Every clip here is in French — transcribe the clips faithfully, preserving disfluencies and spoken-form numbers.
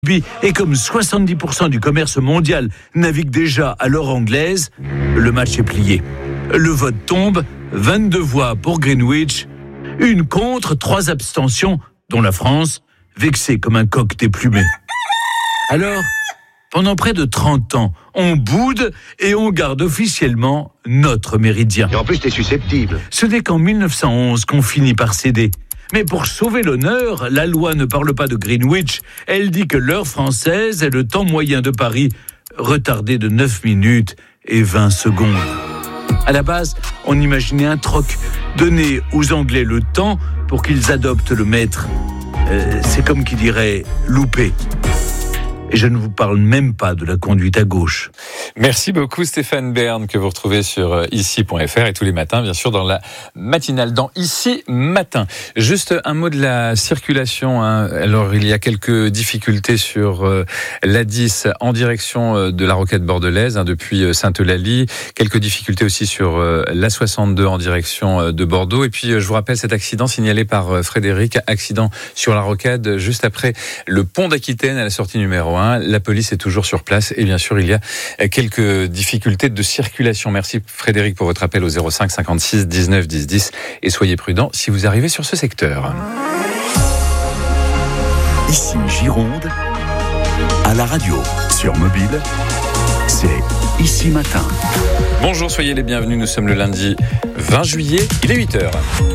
Et comme soixante-dix pour cent du commerce mondial navigue déjà à l'heure anglaise, le match est plié. Le vote tombe, vingt-deux voix pour Greenwich, une contre, trois abstentions, dont la France, vexée comme un coq déplumé. Alors, pendant près de trente ans, on boude et on garde officiellement notre méridien. Et en plus, t'es susceptible. Ce n'est qu'en mille neuf cent onze qu'on finit par céder. Mais pour sauver l'honneur, la loi ne parle pas de Greenwich. Elle dit que l'heure française est le temps moyen de Paris, retardé de neuf minutes et vingt secondes. À la base, on imaginait un troc, donner aux Anglais le temps pour qu'ils adoptent le maître. Euh, c'est comme qui dirait louper. Et je ne vous parle même pas de la conduite à gauche. Merci beaucoup Stéphane Bern, que vous retrouvez sur ici point f r et tous les matins, bien sûr, dans la matinale, dans Ici Matin. Juste un mot de la circulation. Hein. Alors, il y a quelques difficultés sur euh, l'A dix en direction euh, de la Roquette bordelaise, hein, depuis euh, Sainte-Eulalie. Quelques difficultés aussi sur euh, l'A soixante-deux en direction euh, de Bordeaux. Et puis, euh, je vous rappelle cet accident signalé par euh, Frédéric, accident sur la Rocade, juste après le pont d'Aquitaine à la sortie numéro un. La police est toujours sur place et bien sûr il y a quelques difficultés de circulation. Merci Frédéric pour votre appel au zéro cinq cinquante-six dix-neuf dix dix et soyez prudents si vous arrivez sur ce secteur. Ici Gironde, à la radio, sur mobile, c'est Ici Matin. Bonjour, soyez les bienvenus, nous sommes le lundi vingt juillet, il est huit heures.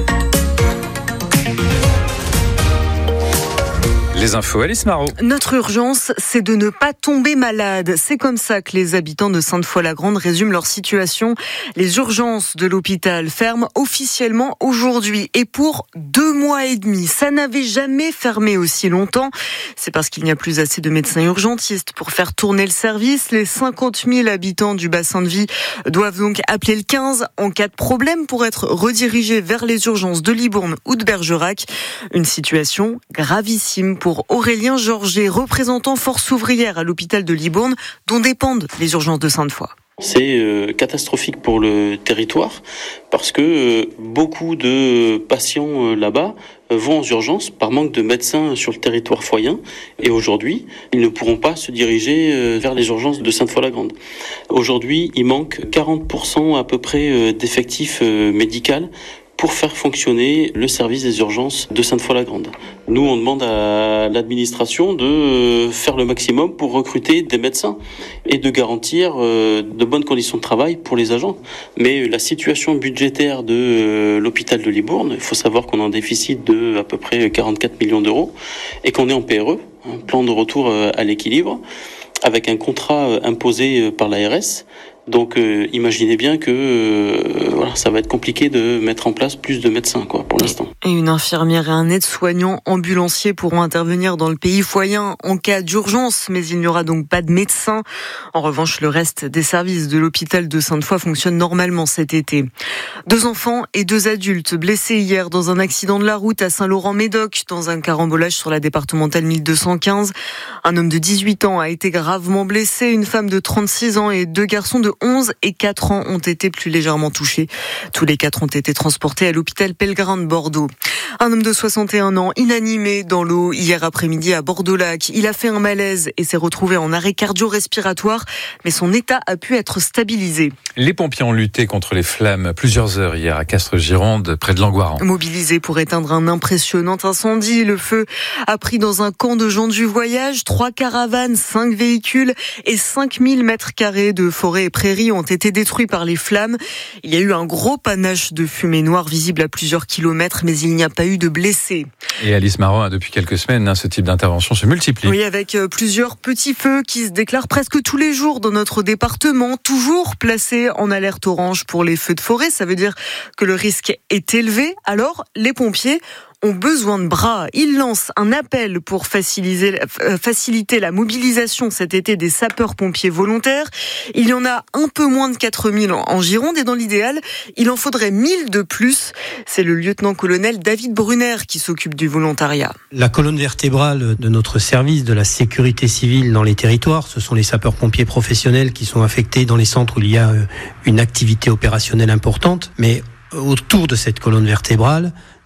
Les infos, Alice Marot. Notre urgence, c'est de ne pas tomber malade. C'est comme ça que les habitants de Sainte-Foy-la-Grande résument leur situation. Les urgences de l'hôpital ferment officiellement aujourd'hui et pour deux mois et demi. Ça n'avait jamais fermé aussi longtemps. C'est parce qu'il n'y a plus assez de médecins urgentistes pour faire tourner le service. Les cinquante mille habitants du bassin de vie doivent donc appeler le quinze en cas de problème pour être redirigés vers les urgences de Libourne ou de Bergerac. Une situation gravissime pour Aurélien Georget, représentant Force ouvrière à l'hôpital de Libourne, dont dépendent les urgences de Sainte-Foy. C'est euh, catastrophique pour le territoire parce que euh, beaucoup de patients euh, là-bas euh, vont aux urgences par manque de médecins sur le territoire foyen et aujourd'hui, ils ne pourront pas se diriger euh, vers les urgences de Sainte-Foy-la-Grande. Aujourd'hui, il manque quarante pour cent à peu près euh, d'effectifs euh, médicaux pour faire fonctionner le service des urgences de Sainte-Foy-la-Grande. Nous, on demande à l'administration de faire le maximum pour recruter des médecins et de garantir de bonnes conditions de travail pour les agents. Mais la situation budgétaire de l'hôpital de Libourne, il faut savoir qu'on a un déficit de à peu près quarante-quatre millions d'euros et qu'on est en P R E, un plan de retour à l'équilibre, avec un contrat imposé par l'A R S. Donc euh, imaginez bien que euh, voilà, ça va être compliqué de mettre en place plus de médecins quoi, pour l'instant. Et une infirmière et un aide-soignant ambulancier pourront intervenir dans le pays foyen en cas d'urgence, mais il n'y aura donc pas de médecin. En revanche, le reste des services de l'hôpital de Sainte-Foy fonctionnent normalement cet été. Deux enfants et deux adultes blessés hier dans un accident de la route à Saint-Laurent-Médoc, dans un carambolage sur la départementale mille deux cent quinze. Un homme de dix-huit ans a été gravement blessé, une femme de trente-six ans et deux garçons de onze et quatre ans ont été plus légèrement touchés. Tous les quatre ont été transportés à l'hôpital Pellegrin de Bordeaux. Un homme de soixante et un ans, inanimé dans l'eau hier après-midi à Bordeaux-Lac. Il a fait un malaise et s'est retrouvé en arrêt cardio-respiratoire, mais son état a pu être stabilisé. Les pompiers ont lutté contre les flammes plusieurs heures hier à Castres-Gironde, près de Langoiran. Mobilisés pour éteindre un impressionnant incendie, le feu a pris dans un camp de gens du voyage. Trois caravanes, cinq véhicules et cinq mille mètres carrés de forêt et prairies ont été détruits par les flammes. Il y a eu un gros panache de fumée noire visible à plusieurs kilomètres, mais il n'y a pas eu de blessés. Et Alice Marot, depuis quelques semaines, ce type d'intervention se multiplie. Oui, avec plusieurs petits feux qui se déclarent presque tous les jours dans notre département, toujours placés en alerte orange pour les feux de forêt. Ça veut dire que le risque est élevé. Alors, les pompiers ont besoin de bras. Ils lancent un appel pour faciliter, euh, faciliter la mobilisation cet été des sapeurs-pompiers volontaires. Il y en a un peu moins de quatre mille en Gironde et dans l'idéal, il en faudrait mille de plus. C'est le lieutenant-colonel David Brunner qui s'occupe du volontariat. La colonne vertébrale de notre service de la sécurité civile dans les territoires, ce sont les sapeurs-pompiers professionnels qui sont affectés dans les centres où il y a une activité opérationnelle importante. Mais autour de cette colonne vertébrale,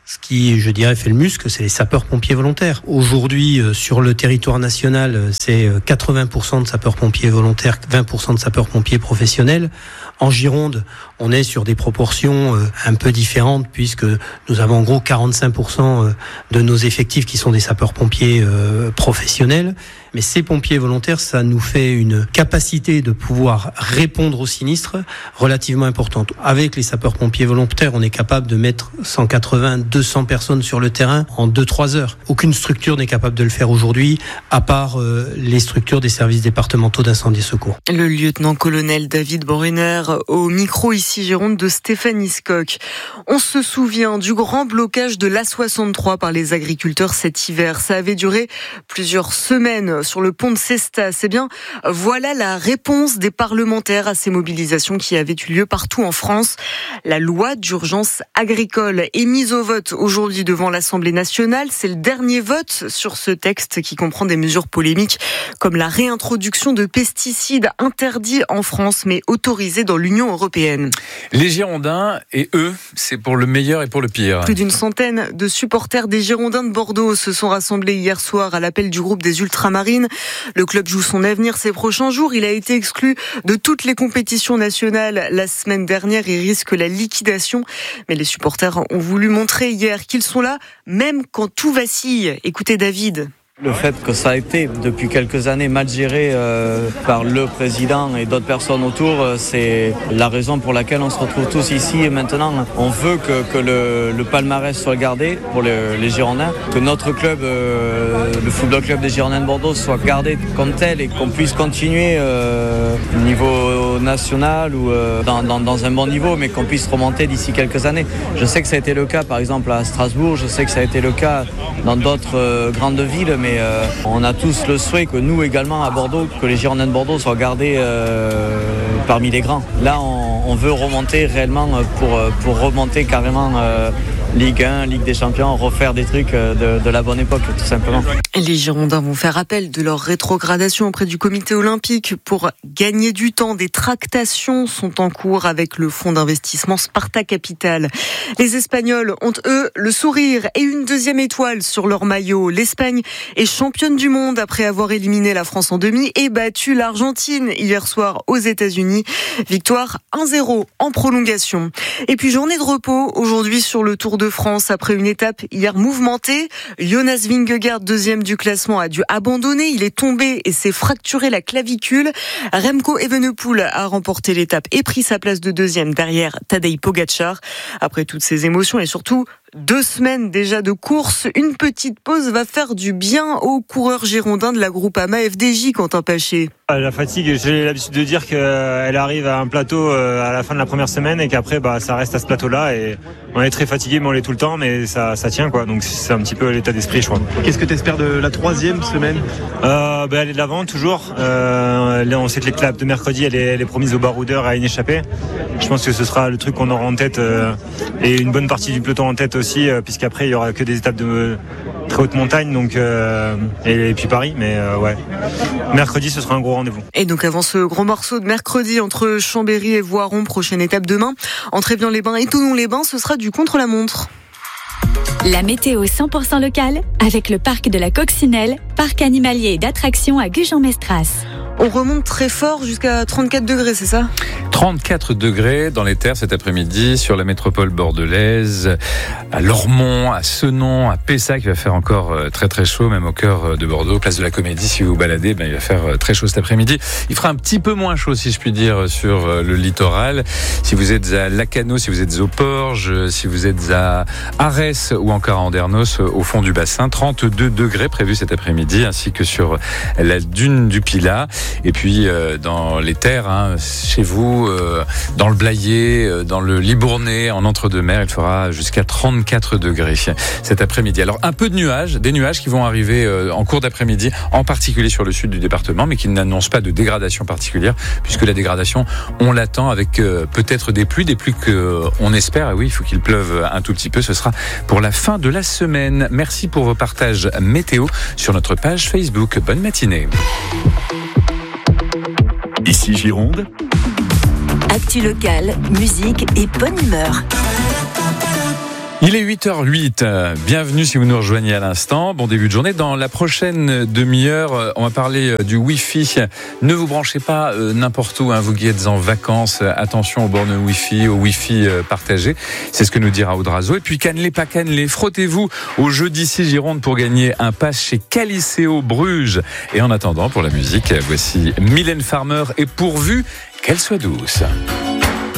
Ce qui, je dirais, fait le muscle, c'est les sapeurs-pompiers volontaires. Aujourd'hui, euh, sur le territoire national, euh, c'est quatre-vingts pour cent de sapeurs-pompiers volontaires, vingt pour cent de sapeurs-pompiers professionnels. En Gironde, on est sur des proportions euh, un peu différentes puisque nous avons en gros quarante-cinq pour cent de nos effectifs qui sont des sapeurs-pompiers euh, professionnels. Mais ces pompiers volontaires, ça nous fait une capacité de pouvoir répondre aux sinistres relativement importante. Avec les sapeurs-pompiers volontaires, on est capable de mettre cent quatre-vingts, deux cents personnes sur le terrain en deux trois heures. Aucune structure n'est capable de le faire aujourd'hui, à part euh, les structures des services départementaux d'incendie et secours. Le lieutenant-colonel David Boriner au micro ici Gironde de Stéphanie Scocq. On se souvient du grand blocage de l'A soixante-trois par les agriculteurs cet hiver. Ça avait duré plusieurs semaines sur le pont de Cestas. Eh bien, voilà la réponse des parlementaires à ces mobilisations qui avaient eu lieu partout en France. La loi d'urgence agricole est mise au vote aujourd'hui devant l'Assemblée nationale. C'est le dernier vote sur ce texte qui comprend des mesures polémiques comme la réintroduction de pesticides interdits en France mais autorisés dans l'Union européenne. Les Girondins et eux, c'est pour le meilleur et pour le pire. Plus d'une centaine de supporters des Girondins de Bordeaux se sont rassemblés hier soir à l'appel du groupe des Ultramarines. Le club joue son avenir ces prochains jours. Il a été exclu de toutes les compétitions nationales la semaine dernière et risque la liquidation. Mais les supporters ont voulu montrer hier qu'ils sont là, même quand tout vacille. Écoutez David. Le fait que ça a été depuis quelques années mal géré euh, par le président et d'autres personnes autour, euh, c'est la raison pour laquelle on se retrouve tous ici. Et maintenant, on veut que, que le, le palmarès soit gardé pour le, les Girondins, que notre club, euh, le football club des Girondins de Bordeaux, soit gardé comme tel et qu'on puisse continuer euh, au niveau national ou euh, dans, dans, dans un bon niveau, mais qu'on puisse remonter d'ici quelques années. Je sais que ça a été le cas, par exemple, à Strasbourg, je sais que ça a été le cas dans d'autres euh, grandes villes, mais Euh, on a tous le souhait que nous également à Bordeaux, que les Girondins de Bordeaux soient gardés euh, parmi les grands. Là, on, on veut remonter réellement pour, pour remonter carrément euh, Ligue un, Ligue des Champions, refaire des trucs de, de la bonne époque, tout simplement. Les Girondins vont faire appel de leur rétrogradation auprès du comité olympique pour gagner du temps. Des tractations sont en cours avec le fonds d'investissement Sparta Capital. Les Espagnols ont, eux, le sourire et une deuxième étoile sur leur maillot. L'Espagne est championne du monde après avoir éliminé la France en demi et battu l'Argentine hier soir aux États-Unis. Victoire un zéro en prolongation. Et puis journée de repos aujourd'hui sur le Tour de France après une étape hier mouvementée. Jonas Vingegaard, deuxième du classement, a dû abandonner. Il est tombé et s'est fracturé la clavicule. Remco Evenepoel a remporté l'étape et pris sa place de deuxième derrière Tadej Pogačar. Après toutes ces émotions et surtout deux semaines déjà de course, une petite pause va faire du bien aux coureurs girondins de la Groupama F D J, Quentin Paché. La fatigue, j'ai l'habitude de dire qu'elle arrive à un plateau à la fin de la première semaine et qu'après bah, ça reste à ce plateau-là et on est très fatigué mais on l'est tout le temps, mais ça, ça tient quoi, donc c'est un petit peu l'état d'esprit je crois. Qu'est-ce que tu espères de la troisième semaine? euh, bah, Aller de l'avant toujours, euh, là, on sait que l'étape de mercredi elle est, elle est promise aux baroudeurs à une échappée. Je pense que ce sera le truc qu'on aura en tête euh, et une bonne partie du peloton en tête aussi, euh, puisqu'après il y aura que des étapes de très haute montagne donc, euh, et, et puis Paris, mais euh, ouais, mercredi ce sera un gros rendez-vous. Et donc avant ce gros morceau de mercredi entre Chambéry et Voiron, prochaine étape demain, entre Évian-les-Bains et Thonon-les-Bains, ce sera du contre-la-montre. La météo cent pour cent locale avec le parc de la Coccinelle, parc animalier et d'attractions à Gujan-Mestras. On remonte très fort jusqu'à trente-quatre degrés, c'est ça ? trente-quatre degrés dans les terres cet après-midi sur la métropole bordelaise, à Lormont, à Senon, à Pessac. Il va faire encore très très chaud, même au cœur de Bordeaux, place de la Comédie. Si vous vous baladez, ben, il va faire très chaud cet après-midi. Il fera un petit peu moins chaud, si je puis dire, sur le littoral. Si vous êtes à Lacano, si vous êtes au Porge, si vous êtes à Arès ou encore à Andernos, au fond du bassin, trente-deux degrés prévus cet après-midi, ainsi que sur la dune du Pilat. Et puis euh, dans les terres, hein, chez vous, euh, dans le Blayais, euh, dans le Libournais, en entre-deux-mers, il fera jusqu'à trente-quatre degrés cet après-midi. Alors un peu de nuages, des nuages qui vont arriver euh, en cours d'après-midi, en particulier sur le sud du département, mais qui n'annoncent pas de dégradation particulière, puisque la dégradation, on l'attend avec euh, peut-être des pluies, des pluies qu'on euh, espère. Et oui, il faut qu'il pleuve un tout petit peu. Ce sera pour la fin de la semaine. Merci pour vos partages météo sur notre page Facebook. Bonne matinée. Ici Gironde. Actu locale, musique et bonne humeur. Il est huit heures huit, bienvenue si vous nous rejoignez à l'instant, bon début de journée. Dans la prochaine demi-heure, on va parler du Wi-Fi. Ne vous branchez pas n'importe où, hein, vous qui êtes en vacances, attention aux bornes Wi-Fi, au Wi-Fi partagé, c'est ce que nous dira Audrazo. Et puis cannelez, pas cannelez, frottez-vous au jeu d'ici Gironde pour gagner un pass chez Caliceo Bruges. Et en attendant, pour la musique, voici Mylène Farmer et pourvu qu'elle soit douce.